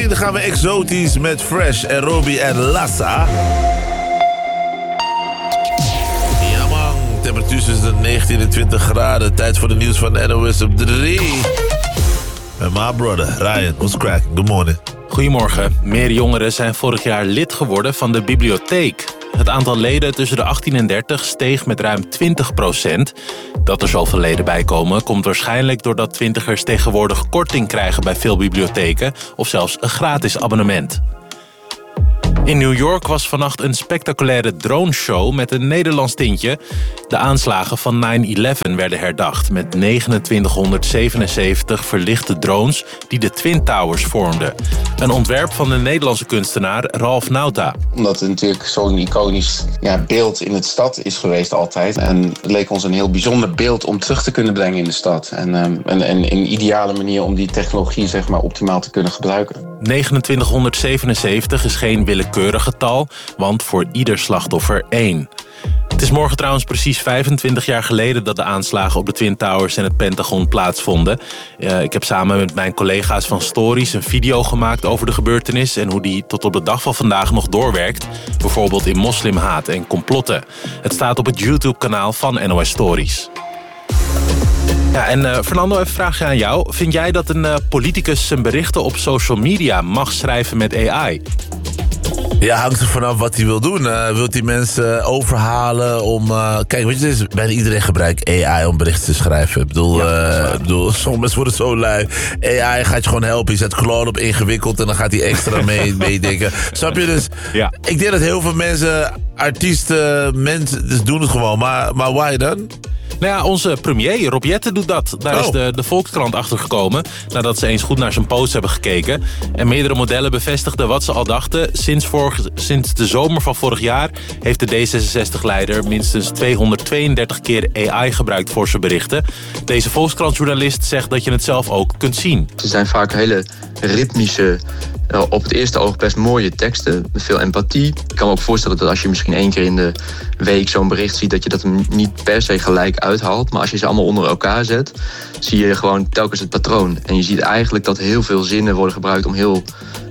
10 gaan we exotisch met Fresh en Robbie en Lassa. Ja man, temperatuur tussen de 19 en 20 graden. Tijd voor de nieuws van de NOS op 3. En my brother, Ryan, what's cracking? Good morning. Goedemorgen. Meer jongeren zijn vorig jaar lid geworden van de bibliotheek. Het aantal leden tussen de 18 en 30 steeg met ruim 20%. Dat er zoveel leden bij komen komt waarschijnlijk doordat twintigers tegenwoordig korting krijgen bij veel bibliotheken of zelfs een gratis abonnement. In New York was vannacht een spectaculaire droneshow met een Nederlands tintje. De aanslagen van 9/11 werden herdacht met 2977 verlichte drones die de Twin Towers vormden. Een ontwerp van de Nederlandse kunstenaar Ralf Nauta. Omdat het natuurlijk zo'n iconisch beeld in de stad is geweest altijd. En het leek ons een heel bijzonder beeld om terug te kunnen brengen in de stad. En een ideale manier om die technologie optimaal te kunnen gebruiken. 2977 is geen willekeurig getal, want voor ieder slachtoffer 1. Het is morgen trouwens precies 25 jaar geleden dat de aanslagen op de Twin Towers en het Pentagon plaatsvonden. Ik heb samen met mijn collega's van Stories een video gemaakt over de gebeurtenis en hoe die tot op de dag van vandaag nog doorwerkt. Bijvoorbeeld in moslimhaat en complotten. Het staat op het YouTube-kanaal van NOS Stories. Ja, en Fernando, even een vraagje aan jou. Vind jij dat een politicus zijn berichten op social media mag schrijven met AI? Ja, hangt er vanaf wat hij wil doen. Wilt hij mensen overhalen om... Kijk, weet je, bijna iedereen gebruikt AI om berichten te schrijven. Ik bedoel, sommige mensen worden zo lui. AI gaat je gewoon helpen. Je zet Claude op ingewikkeld en dan gaat hij extra meedenken. Snap je? Dus ik denk dat heel veel mensen, artiesten, mensen, dus doen het gewoon. Maar why dan? Nou ja, onze premier, Rob Jetten, doet dat. Daar is de Volkskrant achter gekomen nadat ze eens goed naar zijn post hebben gekeken. En meerdere modellen bevestigden wat ze al dachten. Sinds de zomer van vorig jaar heeft de D66-leider minstens 232 keer AI gebruikt voor zijn berichten. Deze Volkskrant-journalist zegt dat je het zelf ook kunt zien. Ze zijn vaak hele ritmische, op het eerste oog best mooie teksten met veel empathie. Ik kan me ook voorstellen dat als je misschien 1 keer in de week zo'n bericht ziet, dat je dat hem niet per se gelijk uithaalt. Maar als je ze allemaal onder elkaar zet, zie je gewoon telkens het patroon. En je ziet eigenlijk dat heel veel zinnen worden gebruikt om heel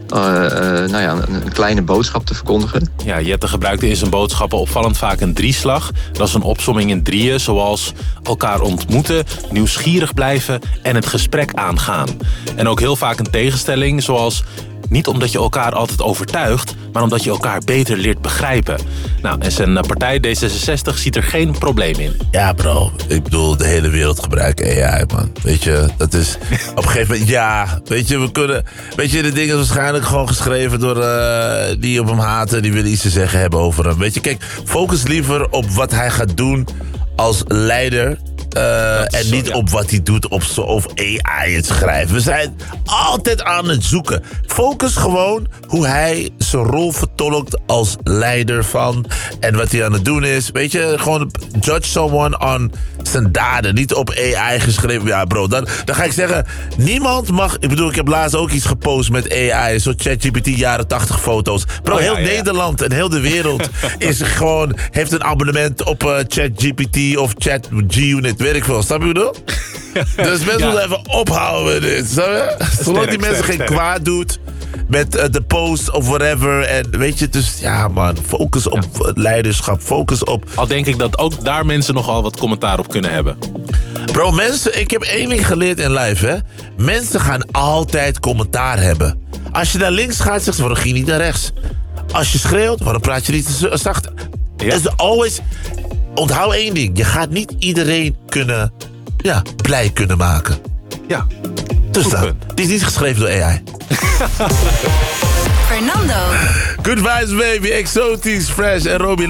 een kleine boodschap te verkondigen. Ja, Jetten gebruikte in zijn boodschappen opvallend vaak een drieslag. Dat is een opsomming in 3, zoals elkaar ontmoeten, nieuwsgierig blijven en het gesprek aangaan. En ook heel vaak een tegenstelling, zoals niet omdat je elkaar altijd overtuigt, maar omdat je elkaar beter leert begrijpen. Nou, en zijn partij D66 ziet er geen probleem in. Ja, bro. Ik bedoel, de hele wereld gebruikt AI, man. Weet je, dat is op een gegeven moment... Ja, weet je, de ding is waarschijnlijk gewoon geschreven door die op hem haten, die willen iets te zeggen hebben over hem. Weet je, kijk, focus liever op wat hij gaat doen als leider. En niet op wat hij doet of AI het schrijven. We zijn altijd aan het zoeken. Focus gewoon hoe hij zijn rol vertolkt als leider van. En wat hij aan het doen is. Weet je, gewoon judge someone on zijn daden. Niet op AI geschreven. Ja bro, dan ga ik zeggen, niemand mag... Ik bedoel, ik heb laatst ook iets gepost met AI. Zo ChatGPT jaren 80 foto's. Bro, heel Nederland en heel de wereld heeft een abonnement op ChatGPT of ChatGUnit. Weet ik veel, snap je wat ik bedoel? Dus mensen moeten even ophouden met dit, snap je? Zolang die mensen geen kwaad doet met de post of whatever. En weet je, dus ja man, focus op leiderschap, focus op... Al denk ik dat ook daar mensen nogal wat commentaar op kunnen hebben. Bro, mensen, ik heb 1 ding geleerd in life, hè. Mensen gaan altijd commentaar hebben. Als je naar links gaat, zegt ze, waarom ging je niet naar rechts? Als je schreeuwt, waarom praat je niet te zacht? It's always... Onthoud 1 ding. Je gaat niet iedereen blij kunnen maken. Ja. Dus dat. Het is niet geschreven door AI. Fernando. Good vibes, baby. Exotisch, Fresh en Robbie.